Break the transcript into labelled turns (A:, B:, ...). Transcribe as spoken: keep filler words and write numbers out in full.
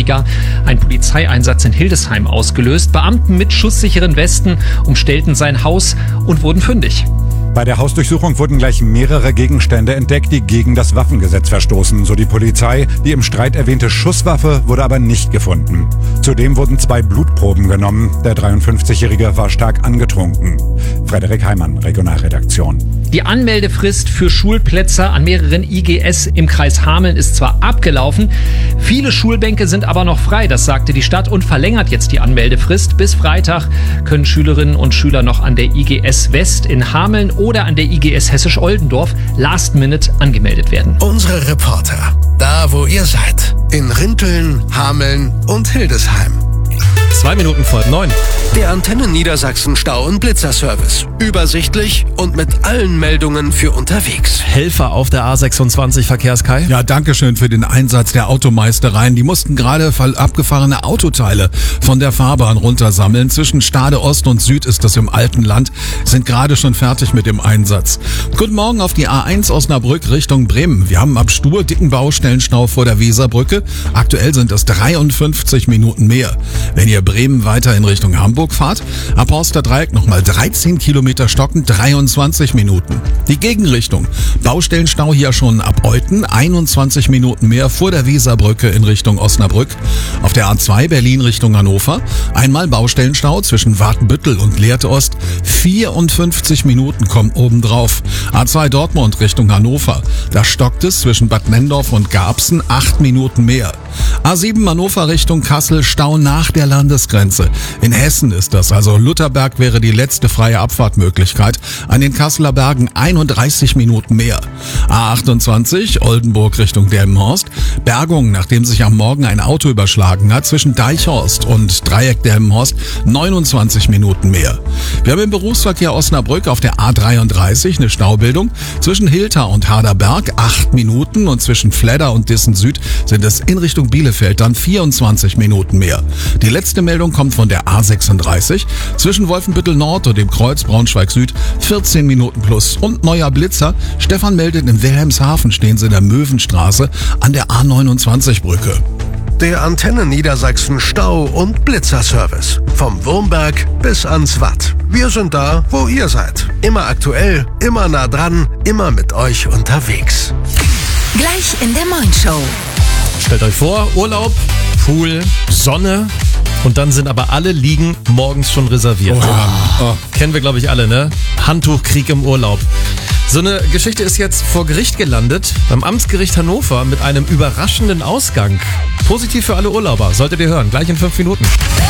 A: dreiundfünfzigjähriger einen Polizeieinsatz in Hildesheim ausgelöst. Beamten mit schusssicheren Westen umstellten sein Haus und wurden fündig.
B: Bei der Hausdurchsuchung wurden gleich mehrere Gegenstände entdeckt, die gegen das Waffengesetz verstoßen, so die Polizei. Die im Streit erwähnte Schusswaffe wurde aber nicht gefunden. Zudem wurden zwei Blutproben genommen. Der dreiundfünfzigjährige war stark angetrunken. Frederik Heimann, Regionalredaktion.
A: Die Anmeldefrist für Schulplätze an mehreren I G S im Kreis Hameln ist zwar abgelaufen, viele Schulbänke sind aber noch frei, das sagte die Stadt und verlängert jetzt die Anmeldefrist. Bis Freitag können Schülerinnen und Schüler noch an der I G S West in Hameln oder an der I G S Hessisch-Oldendorf Last Minute angemeldet werden.
C: Unsere Reporter, da wo ihr seid, in Rinteln, Hameln und Hildesheim.
D: Zwei Minuten vor neun.
C: Der Antenne Niedersachsen Stau- und Blitzerservice. Übersichtlich und mit allen Meldungen für unterwegs.
D: Helfer auf der A sechsundzwanzig, Verkehrskai.
E: Ja, danke schön für den Einsatz der Automeistereien. Die mussten gerade abgefahrene Autoteile von der Fahrbahn runtersammeln. Zwischen Stade Ost und Süd ist das im alten Land. Sind gerade schon fertig mit dem Einsatz. Guten Morgen auf die A eins Osnabrück Richtung Bremen. Wir haben ab Stur dicken Baustellenstau vor der Weserbrücke. Aktuell sind es dreiundfünfzig Minuten mehr. Wenn ihr Bremen weiter in Richtung Hamburg fahrt, ab Horster Dreieck nochmal dreizehn Kilometer stocken, dreiundzwanzig Minuten. Die Gegenrichtung. Baustellenstau hier schon ab Euten, einundzwanzig Minuten mehr vor der Weserbrücke in Richtung Osnabrück. Auf der A zwei Berlin Richtung Hannover, einmal Baustellenstau zwischen Watenbüttel und Lehrte Ost, vierundfünfzig Minuten kommen obendrauf. A zwei Dortmund Richtung Hannover, da stockt es zwischen Bad Nenndorf und Garbsen, acht Minuten mehr. A sieben Hannover Richtung Kassel, Stau nach der Landesgrenze. In Hessen ist das, also Lutherberg wäre die letzte freie Abfahrtmöglichkeit. An den Kasseler Bergen einunddreißig Minuten mehr. A achtundzwanzig Oldenburg Richtung Delmenhorst, Bergung, nachdem sich am Morgen ein Auto überschlagen hat, zwischen Deichhorst und Dreieck Delmenhorst, neunundzwanzig Minuten mehr. Wir haben im Berufsverkehr Osnabrück auf der A dreiunddreißig eine Staubildung. Zwischen Hilter und Haderberg acht Minuten und zwischen Fledder und Dissen Süd sind es in Richtung Bielefeld dann vierundzwanzig Minuten mehr. Die letzte Meldung kommt von der A sechsunddreißig. Zwischen Wolfenbüttel Nord und dem Kreuz Braunschweig Süd vierzehn Minuten plus. Und neuer Blitzer. Stefan meldet, in Wilhelmshaven stehen sie in der Möwenstraße an der A neunundzwanzig Brücke.
C: Der Antenne Niedersachsen Stau- und Blitzerservice. Vom Wurmberg bis ans Watt. Wir sind da, wo ihr seid. Immer aktuell, immer nah dran, immer mit euch unterwegs.
F: Gleich in der Morning-Show.
D: Stellt euch vor, Urlaub, Pool, Sonne und dann sind aber alle Liegen morgens schon reserviert.
E: Oh.
D: Oh. Kennen wir, glaube ich, alle, ne? Handtuchkrieg im Urlaub. So eine Geschichte ist jetzt vor Gericht gelandet, beim Amtsgericht Hannover mit einem überraschenden Ausgang. Positiv für alle Urlauber, solltet ihr hören, gleich in fünf Minuten.